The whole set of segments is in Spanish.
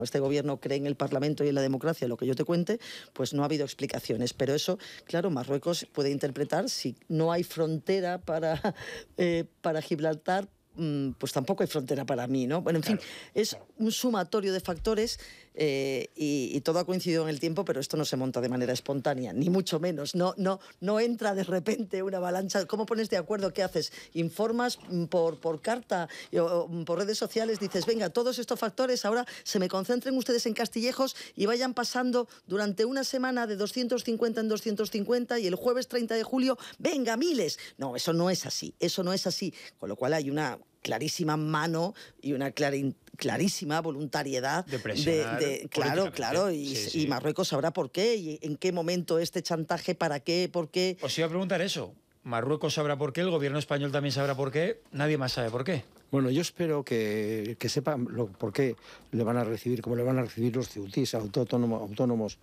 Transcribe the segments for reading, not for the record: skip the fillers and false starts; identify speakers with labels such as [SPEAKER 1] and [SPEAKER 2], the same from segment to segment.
[SPEAKER 1] este gobierno cree en el Parlamento y en la democracia, lo que yo te cuente, pues no ha habido explicaciones. Pero eso, claro, Marruecos puede interpretar, si no hay frontera para Gibraltar, pues tampoco hay frontera para mí, ¿no? Bueno, en fin, es un sumatorio de factores y todo ha coincidido en el tiempo, pero esto no se monta de manera espontánea, ni mucho menos. No entra de repente una avalancha. ¿Cómo pones de acuerdo? ¿Qué haces? ¿Informas por carta o por redes sociales? Dices, venga, todos estos factores ahora se me concentren ustedes en Castillejos y vayan pasando durante una semana de 250 en 250 y el jueves 30 de julio, venga, miles. No, eso no es así, eso no es así. Con lo cual hay una clarísima mano y una clarísima voluntariedad
[SPEAKER 2] de presionar
[SPEAKER 1] claro, y Marruecos sabrá por qué y en qué momento este chantaje, para qué, por qué.
[SPEAKER 2] Os iba a preguntar eso. Marruecos sabrá por qué, el gobierno español también sabrá por qué, nadie más sabe por qué.
[SPEAKER 3] Bueno, yo espero que sepan por qué le van a recibir, como le van a recibir los ceutíes autóctonos,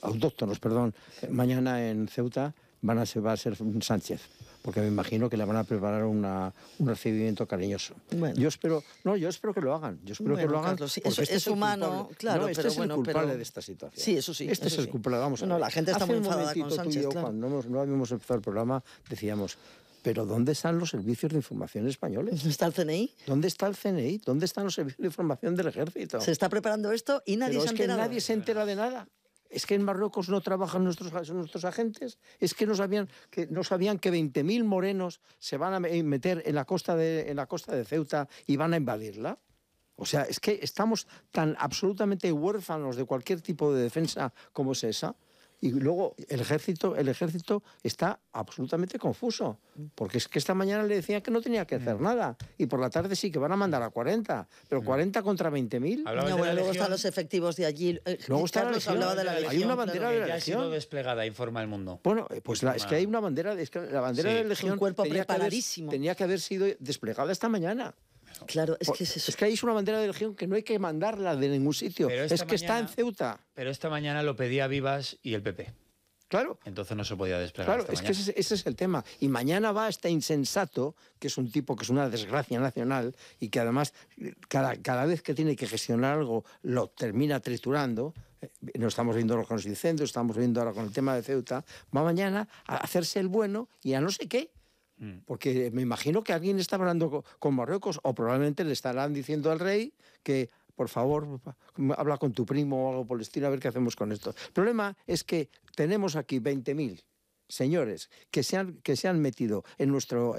[SPEAKER 3] mañana en Ceuta va a ser Sánchez, porque me imagino que le van a preparar un recibimiento cariñoso.
[SPEAKER 1] Bueno.
[SPEAKER 3] Yo espero que lo hagan. Yo espero que lo hagan.
[SPEAKER 1] Carlos, eso es humano, claro,
[SPEAKER 3] no, este es el culpable de esta situación.
[SPEAKER 1] Sí, eso sí.
[SPEAKER 3] Este es el culpable. Vamos a ver.
[SPEAKER 1] La gente está muy enfadada con Sánchez.
[SPEAKER 3] Tú y yo, cuando no habíamos empezado el programa, decíamos, ¿pero dónde están los servicios de información españoles?
[SPEAKER 1] ¿Dónde está el CNI?
[SPEAKER 3] ¿Dónde está el CNI? ¿Dónde están los servicios de información del ejército?
[SPEAKER 1] Se está preparando esto y nadie se ha enterado.
[SPEAKER 3] Es que nadie se entera de nada. Es que en Marruecos no trabajan nuestros agentes. Es que no sabían que 20.000 morenos se van a meter en la costa de Ceuta y van a invadirla. O sea, es que estamos tan absolutamente huérfanos de cualquier tipo de defensa como es esa. Y luego el ejército está absolutamente confuso, porque es que esta mañana le decían que no tenía que hacer nada, y por la tarde sí que van a mandar a 40, pero 40 contra 20.000.
[SPEAKER 1] Luego están los efectivos de allí.
[SPEAKER 3] Luego está
[SPEAKER 1] Carlos hablaba de la Legión.
[SPEAKER 3] Hay una bandera de la
[SPEAKER 2] Legión. Ya ha sido desplegada, informa El Mundo.
[SPEAKER 3] Bueno, pues es que hay una bandera, la bandera de la Legión,
[SPEAKER 1] un cuerpo preparadísimo.
[SPEAKER 3] Tenía que haber sido desplegada esta mañana.
[SPEAKER 1] Claro, es que es eso.
[SPEAKER 3] Es que hay una bandera de Legión que no hay que mandarla de ningún sitio. Es que está en Ceuta.
[SPEAKER 2] Pero esta mañana lo pedía Vivas y el PP.
[SPEAKER 3] Claro.
[SPEAKER 2] Entonces no se podía desplegar.
[SPEAKER 3] Claro, es que ese es el tema. Y mañana va este insensato, que es un tipo que es una desgracia nacional y que además cada vez que tiene que gestionar algo lo termina triturando. Nos estamos viendo con los incendios, estamos viendo ahora con el tema de Ceuta. Va mañana a hacerse el bueno y a no sé qué. Porque me imagino que alguien está hablando con Marruecos o probablemente le estarán diciendo al rey que, por favor, habla con tu primo o algo por el estilo, a ver qué hacemos con esto. El problema es que tenemos aquí 20.000 señores que se han metido en nuestro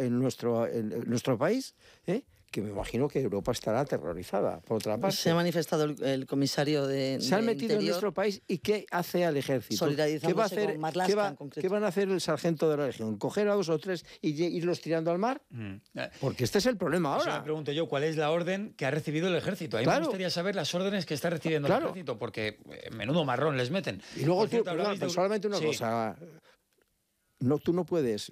[SPEAKER 3] país, que me imagino que Europa estará aterrorizada, por otra parte.
[SPEAKER 1] Se ha manifestado el comisario de
[SPEAKER 3] Se han metido
[SPEAKER 1] Interior,
[SPEAKER 3] en nuestro país, ¿y qué hace al ejército?
[SPEAKER 1] Solidarizándose con Marlaska, en concreto.
[SPEAKER 3] ¿Qué van a hacer el sargento de la Legión? ¿Coger a 2 o 3 y irlos tirando al mar? Porque este es el problema ahora.
[SPEAKER 2] Eso me pregunto yo, ¿cuál es la orden que ha recibido el ejército? A mí me gustaría saber las órdenes que está recibiendo el ejército, porque menudo marrón les meten.
[SPEAKER 3] Y luego solamente una cosa... No, tú no puedes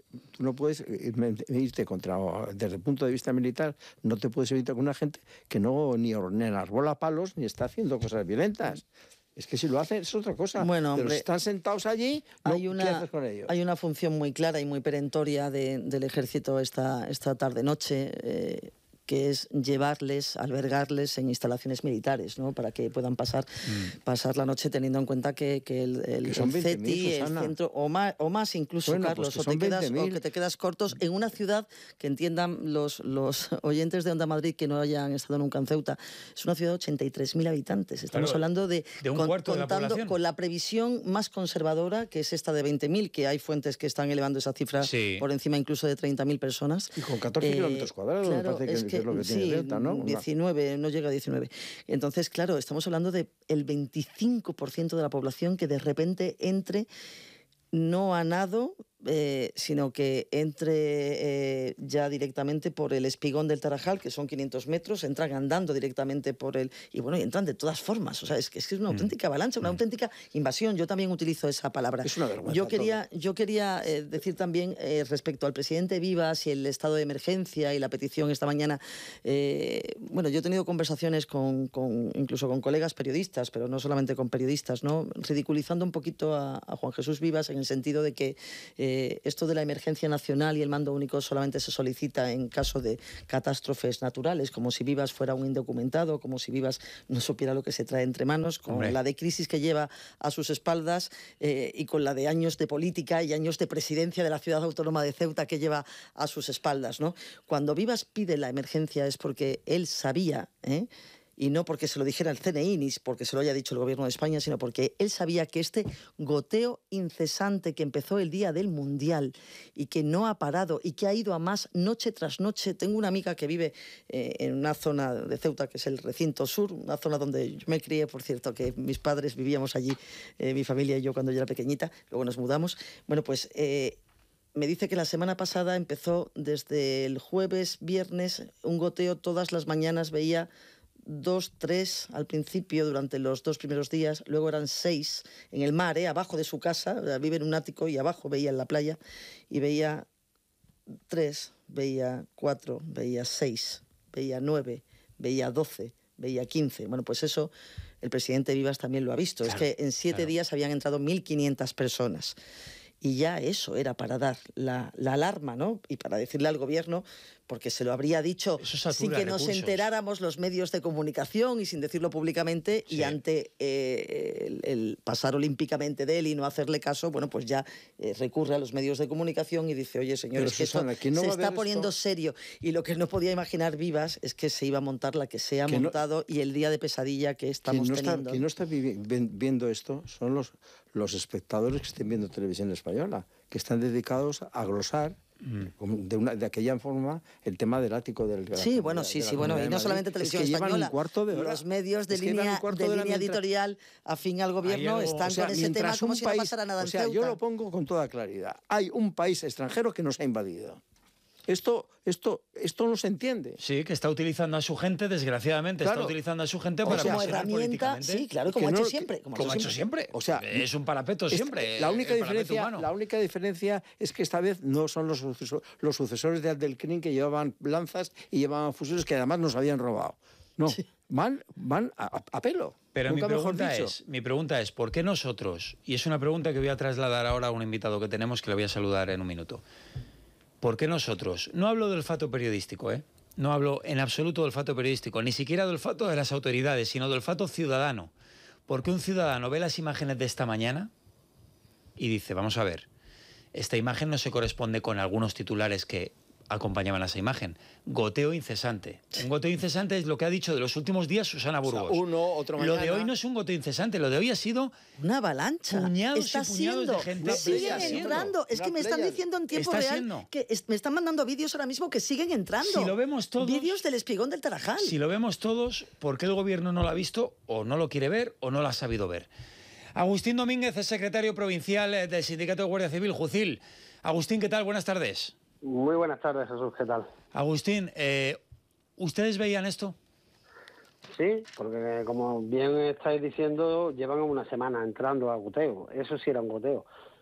[SPEAKER 3] irte contra, desde el punto de vista militar, no te puedes evitar con una gente que ni enarbola palos ni está haciendo cosas violentas. Es que si lo hacen es otra cosa.
[SPEAKER 1] Bueno, hombre,
[SPEAKER 3] pero están sentados allí, ¿qué haces con ellos?
[SPEAKER 1] Hay una función muy clara y muy perentoria del ejército esta tarde-noche, que es albergarles en instalaciones militares, ¿no? Para que puedan pasar la noche, teniendo en cuenta que el CETI, el centro, o más incluso, bueno, Carlos, pues que te quedas cortos en una ciudad que entiendan los oyentes de Onda Madrid que no hayan estado nunca en Ceuta. Es una ciudad de 83.000 habitantes. Estamos hablando de
[SPEAKER 2] un cuarto de la población.
[SPEAKER 1] Con la previsión más conservadora, que es esta de 20.000, que hay fuentes que están elevando esa cifra por encima incluso de 30.000 personas.
[SPEAKER 3] Y con 14 kilómetros cuadrados,
[SPEAKER 1] claro,
[SPEAKER 3] me parece que es lo que tiene Ceuta, ¿no?
[SPEAKER 1] 19, no llega a 19. Entonces, claro, estamos hablando del 25% de la población que de repente entre no a nado, sino que entre ya directamente por el espigón del Tarajal, que son 500 metros, entran andando directamente por el... Y bueno, y entran de todas formas. O sea, es que es una auténtica avalancha, una auténtica invasión. Yo también utilizo esa palabra.
[SPEAKER 3] Es una vergüenza.
[SPEAKER 1] Yo quería decir también respecto al presidente Vivas y el estado de emergencia y la petición esta mañana. Bueno, yo he tenido conversaciones incluso con colegas periodistas, pero no solamente con periodistas, ¿no? Ridiculizando un poquito a Juan Jesús Vivas en el sentido de que esto de la emergencia nacional y el mando único solamente se solicita en caso de catástrofes naturales, como si Vivas fuera un indocumentado, como si Vivas no supiera lo que se trae entre manos, con la de crisis que lleva a sus espaldas y con la de años de política y años de presidencia de la ciudad autónoma de Ceuta que lleva a sus espaldas, ¿no? Cuando Vivas pide la emergencia es porque él sabía, y no porque se lo dijera el CNI ni porque se lo haya dicho el Gobierno de España, sino porque él sabía que este goteo incesante que empezó el día del Mundial y que no ha parado y que ha ido a más noche tras noche. Tengo una amiga que vive en una zona de Ceuta que es el recinto sur, una zona donde yo me crié, por cierto, que mis padres vivíamos allí, mi familia y yo cuando yo era pequeñita, luego nos mudamos. Bueno, pues me dice que la semana pasada empezó desde el jueves, viernes, un goteo todas las mañanas, veía 2, 3 al principio durante los 2 primeros días, luego eran 6 en el mar, abajo de su casa, vive en un ático y abajo veía en la playa, y veía 3, veía 4, veía 6, veía 9, veía 12, veía 15. Bueno, pues eso el presidente Vivas también lo ha visto, claro, es que en 7 días habían entrado 1.500 personas. Y ya eso era para dar la alarma, ¿no? Y para decirle al gobierno, porque se lo habría dicho sin que nos enteráramos los medios de comunicación y sin decirlo públicamente, sí. Y ante el pasar olímpicamente de él y no hacerle caso, bueno, pues ya recurre a los medios de comunicación y dice, oye, señores, que Susana, esto no se está poniendo serio. Y lo que no podía imaginar Vivas es que se iba a montar la que se ha montado y el día de pesadilla que estamos teniendo.
[SPEAKER 3] Quien no está viendo esto son los espectadores que estén viendo televisión española, que están dedicados a glosar de aquella forma el tema del ático del
[SPEAKER 1] sí, bueno, sí, bueno, y no solamente televisión española, los medios de línea editorial afín al gobierno están con ese tema como si no pasara nada en Ceuta.
[SPEAKER 3] Yo lo pongo con toda claridad. Hay un país extranjero que nos ha invadido. Esto no se entiende.
[SPEAKER 2] Sí, que está utilizando a su gente, desgraciadamente, claro. Está utilizando a su gente para
[SPEAKER 1] como herramienta, sí, claro, como ha hecho siempre.
[SPEAKER 2] Como ha hecho siempre.
[SPEAKER 3] O sea,
[SPEAKER 2] es un parapeto siempre.
[SPEAKER 3] La única diferencia es que esta vez no son los sucesores de Abdelkrim que llevaban lanzas y llevaban fusiles que además nos habían robado. No, sí. van a pelo.
[SPEAKER 2] Pero mi pregunta es, ¿por qué nosotros? Y es una pregunta que voy a trasladar ahora a un invitado que tenemos, que le voy a saludar en un minuto. ¿Por qué nosotros? No hablo del olfato periodístico, No hablo en absoluto del olfato periodístico, ni siquiera del olfato de las autoridades, sino del olfato ciudadano. ¿Por qué un ciudadano ve las imágenes de esta mañana y dice, vamos a ver, esta imagen no se corresponde con algunos titulares que acompañaban a esa imagen? Goteo incesante. Un goteo incesante es lo que ha dicho de los últimos días Susana Burgos.
[SPEAKER 3] O sea, otro mañana.
[SPEAKER 2] Lo de hoy no es un goteo incesante, lo de hoy ha sido
[SPEAKER 1] una avalancha.
[SPEAKER 2] Puñados y puñados de gente.
[SPEAKER 1] Siguen entrando. Es que me están diciendo en tiempo real que me están mandando vídeos ahora mismo que siguen entrando.
[SPEAKER 2] Si lo vemos todos.
[SPEAKER 1] Vídeos del espigón del Tarajal.
[SPEAKER 2] Si lo vemos todos, ¿por qué el gobierno no lo ha visto o no lo quiere ver o no lo ha sabido ver? Agustín Domínguez es secretario provincial del Sindicato de Guardia Civil, Jucil. Agustín, ¿qué tal? Buenas tardes.
[SPEAKER 4] Muy buenas tardes, Jesús, ¿qué tal?
[SPEAKER 2] Agustín, ¿ustedes veían esto?
[SPEAKER 4] Sí, porque como bien estáis diciendo, llevan una semana entrando a goteo. Eso sí era un goteo.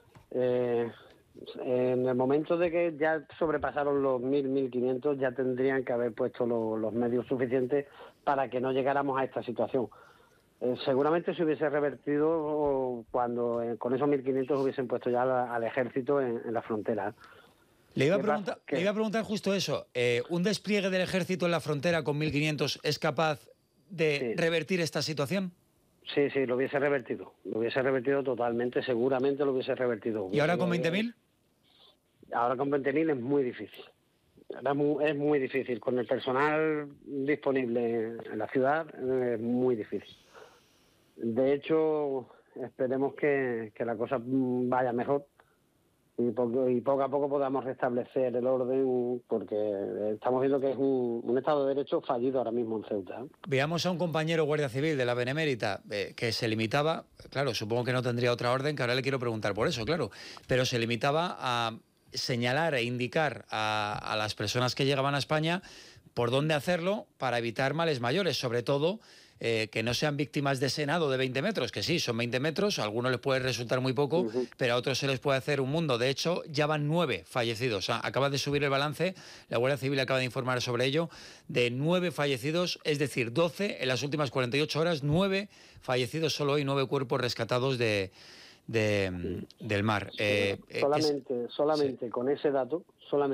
[SPEAKER 4] En el momento de que ya sobrepasaron los 1.500, ya tendrían que haber puesto los medios suficientes para que no llegáramos a esta situación. Seguramente se hubiese revertido cuando con esos 1.500 hubiesen puesto ya al ejército en la frontera.
[SPEAKER 2] Le iba a preguntar justo eso. ¿Un despliegue del ejército en la frontera con 1.500 es capaz de revertir esta situación?
[SPEAKER 4] Sí, lo hubiese revertido. Lo hubiese revertido totalmente, seguramente lo hubiese revertido.
[SPEAKER 2] ¿Y ahora con 20.000?
[SPEAKER 4] Ahora con 20.000 es muy difícil. Es muy difícil. Con el personal disponible en la ciudad es muy difícil. De hecho, esperemos que la cosa vaya mejor. Y poco a poco podamos restablecer el orden, porque estamos viendo que es un Estado de Derecho fallido ahora mismo en Ceuta.
[SPEAKER 2] Veamos a un compañero guardia civil de la Benemérita que se limitaba, claro, supongo que no tendría otra orden, que ahora le quiero preguntar por eso, claro, pero se limitaba a señalar e indicar a las personas que llegaban a España por dónde hacerlo para evitar males mayores, sobre todo que no sean víctimas de ese nado de 20 metros, que sí, son 20 metros, a algunos les puede resultar muy poco, pero a otros se les puede hacer un mundo. De hecho, ya van 9 fallecidos. Acaba de subir el balance, la Guardia Civil acaba de informar sobre ello, de 9 fallecidos, es decir, 12 en las últimas 48 horas, 9 fallecidos solo hoy, 9 cuerpos rescatados de del mar.
[SPEAKER 4] Solamente con ese dato,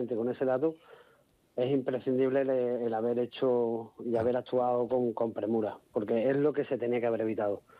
[SPEAKER 4] es imprescindible el haber hecho y haber actuado con premura, porque es lo que se tenía que haber evitado.